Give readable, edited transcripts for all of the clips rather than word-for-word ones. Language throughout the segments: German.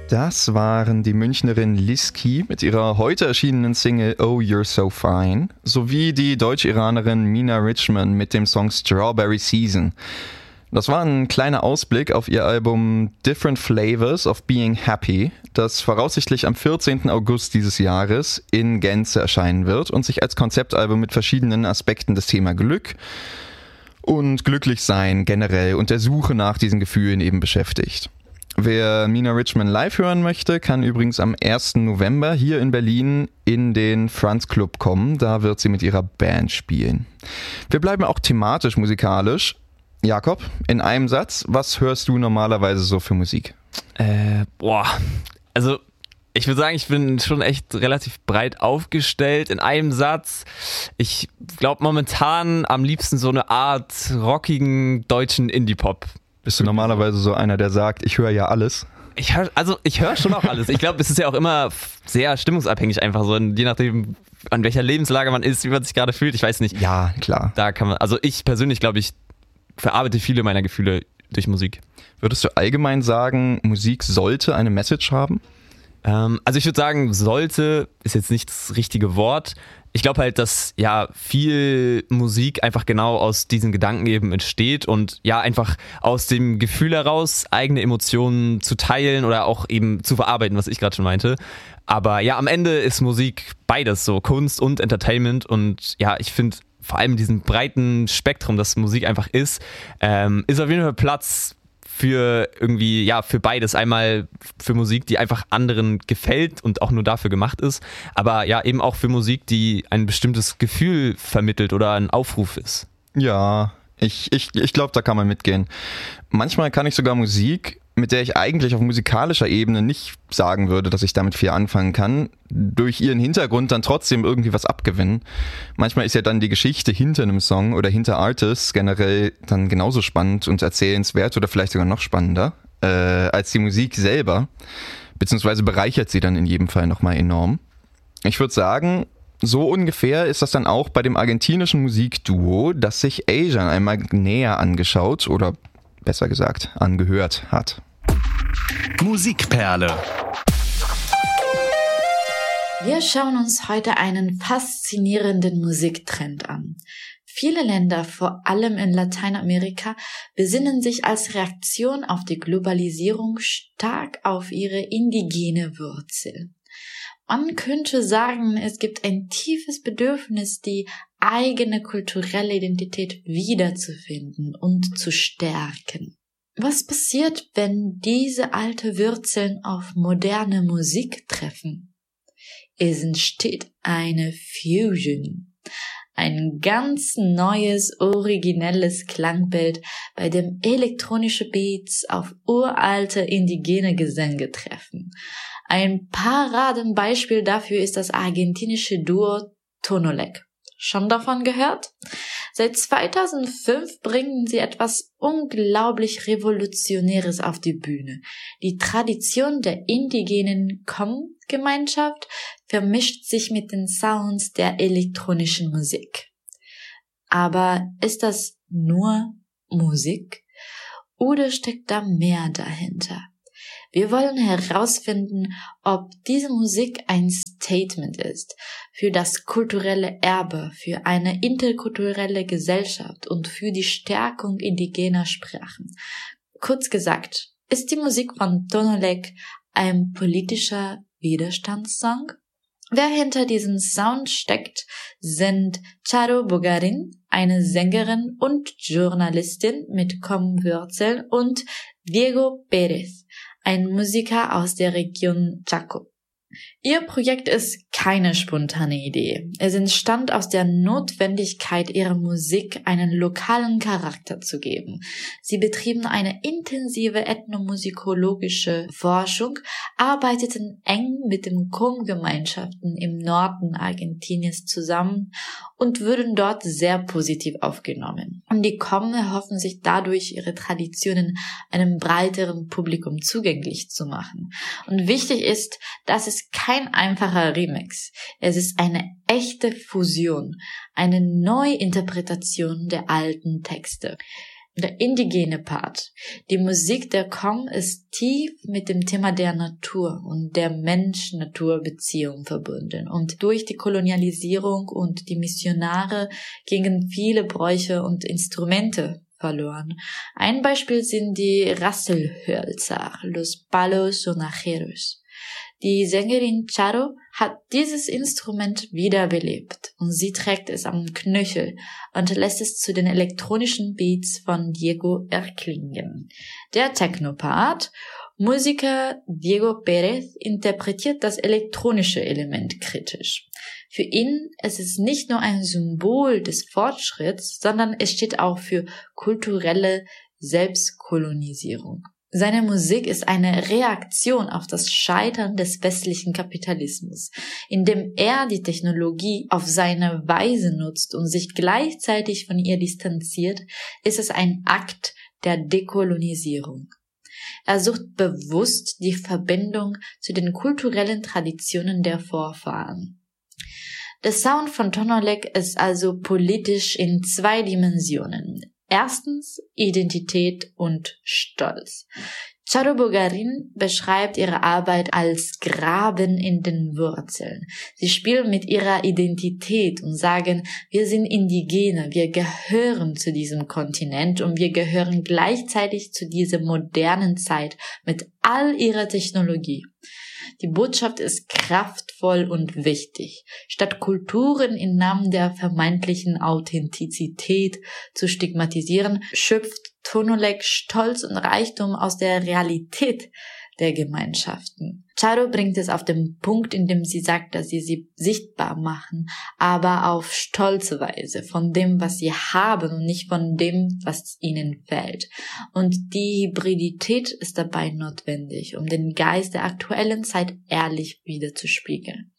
Das waren die Münchnerin Liz Key mit ihrer heute erschienenen Single Oh You're So Fine sowie die Deutsch-Iranerin Mina Richman mit dem Song Strawberry Season. Das war ein kleiner Ausblick auf ihr Album Different Flavors of Being Happy, das voraussichtlich am 14. August dieses Jahres in Gänze erscheinen wird und sich als Konzeptalbum mit verschiedenen Aspekten des Thema Glück und Glücklichsein generell und der Suche nach diesen Gefühlen eben beschäftigt. Wer Mina Richman live hören möchte, kann übrigens am 1. November hier in Berlin in den Franz Club kommen. Da wird sie mit ihrer Band spielen. Wir bleiben auch thematisch musikalisch. Jakob, in einem Satz, was hörst du normalerweise so für Musik? Also ich würde sagen, ich bin schon echt relativ breit aufgestellt. In einem Satz, ich glaube momentan am liebsten so eine Art rockigen deutschen Indie-Pop. Bist du normalerweise so einer, der sagt, ich höre ja alles? Ich höre schon auch alles. Ich glaube, es ist ja auch immer sehr stimmungsabhängig einfach so, je nachdem, an welcher Lebenslage man ist, wie man sich gerade fühlt. Ich weiß nicht. Ja, klar. Da kann man, also ich persönlich glaube ich, verarbeite viele meiner Gefühle durch Musik. Würdest du allgemein sagen, Musik sollte eine Message haben? Also ich würde sagen, sollte ist jetzt nicht das richtige Wort. Ich glaube halt, dass ja viel Musik einfach genau aus diesen Gedanken eben entsteht und ja einfach aus dem Gefühl heraus eigene Emotionen zu teilen oder auch eben zu verarbeiten, was ich gerade schon meinte. Aber ja, am Ende ist Musik beides, so Kunst und Entertainment, und ja, ich finde vor allem in diesem breiten Spektrum, das Musik einfach ist auf jeden Fall Platz für irgendwie, ja, für beides. Einmal für Musik, die einfach anderen gefällt und auch nur dafür gemacht ist, aber ja, eben auch für Musik, die ein bestimmtes Gefühl vermittelt oder ein Aufruf ist. Ja, ich glaube, da kann man mitgehen. Manchmal kann ich sogar Musik, mit der ich eigentlich auf musikalischer Ebene nicht sagen würde, dass ich damit viel anfangen kann, durch ihren Hintergrund dann trotzdem irgendwie was abgewinnen. Manchmal ist ja dann die Geschichte hinter einem Song oder hinter Artists generell dann genauso spannend und erzählenswert oder vielleicht sogar noch spannender als die Musik selber, beziehungsweise bereichert sie dann in jedem Fall nochmal enorm. Ich würde sagen, so ungefähr ist das dann auch bei dem argentinischen Musikduo, das sich Asian einmal näher angeschaut oder besser gesagt angehört hat. Musikperle. Wir schauen uns heute einen faszinierenden Musiktrend an. Viele Länder, vor allem in Lateinamerika, besinnen sich als Reaktion auf die Globalisierung stark auf ihre indigene Wurzel. Man könnte sagen, es gibt ein tiefes Bedürfnis, die eigene kulturelle Identität wiederzufinden und zu stärken. Was passiert, wenn diese alte Wurzeln auf moderne Musik treffen? Es entsteht eine Fusion, ein ganz neues, originelles Klangbild, bei dem elektronische Beats auf uralte indigene Gesänge treffen. Ein Paradenbeispiel dafür ist das argentinische Duo Tonolec. Schon davon gehört? Seit 2005 bringen sie etwas unglaublich Revolutionäres auf die Bühne. Die Tradition der indigenen Com-Gemeinschaft vermischt sich mit den Sounds der elektronischen Musik. Aber ist das nur Musik? Oder steckt da mehr dahinter? Wir wollen herausfinden, ob diese Musik ein Statement ist für das kulturelle Erbe, für eine interkulturelle Gesellschaft und für die Stärkung indigener Sprachen. Kurz gesagt, ist die Musik von Tonolec ein politischer Widerstandssong? Wer hinter diesem Sound steckt, sind Charo Bogarin, eine Sängerin und Journalistin mit Com-Wurzeln, und Diego Pérez, ein Musiker aus der Region Chaco. Ihr Projekt ist keine spontane Idee. Es entstand aus der Notwendigkeit, ihrer Musik einen lokalen Charakter zu geben. Sie betrieben eine intensive ethnomusikologische Forschung, arbeiteten eng mit den Com-Gemeinschaften im Norden Argentiniens zusammen und wurden dort sehr positiv aufgenommen. Und die Com erhoffen sich dadurch, ihre Traditionen einem breiteren Publikum zugänglich zu machen. Und wichtig ist, dass es kein einfacher Remix. Es ist eine echte Fusion, eine Neuinterpretation der alten Texte. Der indigene Part. Die Musik der Kom ist tief mit dem Thema der Natur und der Mensch-Natur-Beziehung verbunden. Und durch die Kolonialisierung und die Missionare gingen viele Bräuche und Instrumente verloren. Ein Beispiel sind die Rasselhölzer, los palos sonajeros. Die Sängerin Charo hat dieses Instrument wiederbelebt und sie trägt es am Knöchel und lässt es zu den elektronischen Beats von Diego erklingen. Der Techno-Part, Musiker Diego Pérez interpretiert das elektronische Element kritisch. Für ihn ist es nicht nur ein Symbol des Fortschritts, sondern es steht auch für kulturelle Selbstkolonisierung. Seine Musik ist eine Reaktion auf das Scheitern des westlichen Kapitalismus, indem er die Technologie auf seine Weise nutzt und sich gleichzeitig von ihr distanziert, ist es ein Akt der Dekolonisierung. Er sucht bewusst die Verbindung zu den kulturellen Traditionen der Vorfahren. Der Sound von Tonolek ist also politisch in 2 Dimensionen. Erstens Identität und Stolz. Charo Bogarin beschreibt ihre Arbeit als Graben in den Wurzeln. Sie spielen mit ihrer Identität und sagen, wir sind Indigene, wir gehören zu diesem Kontinent und wir gehören gleichzeitig zu dieser modernen Zeit mit all ihrer Technologie. Die Botschaft ist kraftvoll und wichtig. Statt Kulturen im Namen der vermeintlichen Authentizität zu stigmatisieren, schöpft Tonolek Stolz und Reichtum aus der Realität der Gemeinschaften. Charo bringt es auf den Punkt, in dem sie sagt, dass sie sichtbar machen, aber auf stolze Weise, von dem, was sie haben und nicht von dem, was ihnen fehlt. Und die Hybridität ist dabei notwendig, um den Geist der aktuellen Zeit ehrlich wiederzuspiegeln.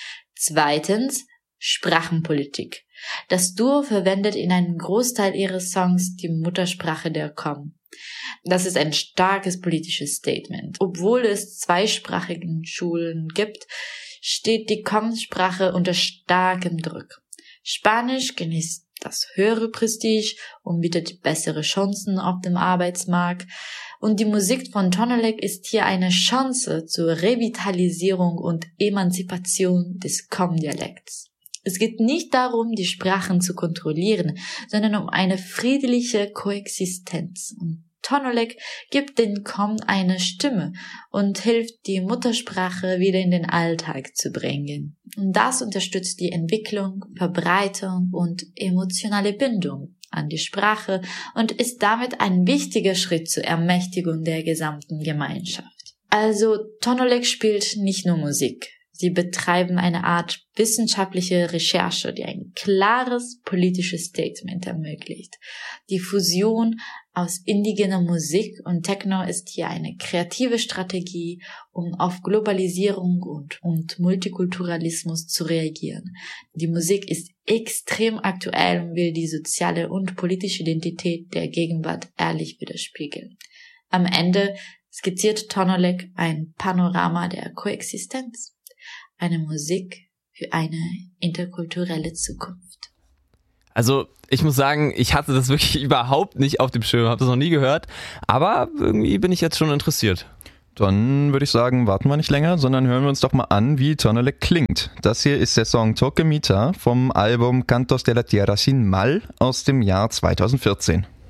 Zweitens, Sprachenpolitik. Das Duo verwendet in einem Großteil ihres Songs die Muttersprache der Kom. Das ist ein starkes politisches Statement. Obwohl es 2-sprachigen Schulen gibt, steht die Kom-Sprache unter starkem Druck. Spanisch genießt das höhere Prestige und bietet bessere Chancen auf dem Arbeitsmarkt. Und die Musik von Tonolek ist hier eine Chance zur Revitalisierung und Emanzipation des Kom-Dialekts. Es geht nicht darum, die Sprachen zu kontrollieren, sondern um eine friedliche Koexistenz. Und Tonolek gibt den Kom eine Stimme und hilft, die Muttersprache wieder in den Alltag zu bringen. Und das unterstützt die Entwicklung, Verbreitung und emotionale Bindung an die Sprache und ist damit ein wichtiger Schritt zur Ermächtigung der gesamten Gemeinschaft. Also Tonolek spielt nicht nur Musik. Sie betreiben eine Art wissenschaftliche Recherche, die ein klares politisches Statement ermöglicht. Die Fusion aus indigener Musik und Techno ist hier eine kreative Strategie, um auf Globalisierung und Multikulturalismus zu reagieren. Die Musik ist extrem aktuell und will die soziale und politische Identität der Gegenwart ehrlich widerspiegeln. Am Ende skizziert Tonolek ein Panorama der Koexistenz. Eine Musik für eine interkulturelle Zukunft. Also ich muss sagen, ich hatte das wirklich überhaupt nicht auf dem Schirm, habe das noch nie gehört, aber irgendwie bin ich jetzt schon interessiert. Dann würde ich sagen, warten wir nicht länger, sondern hören wir uns doch mal an, wie Tonolek klingt. Das hier ist der Song Toque Mita vom Album Cantos de la Tierra Sin Mal aus dem Jahr 2014.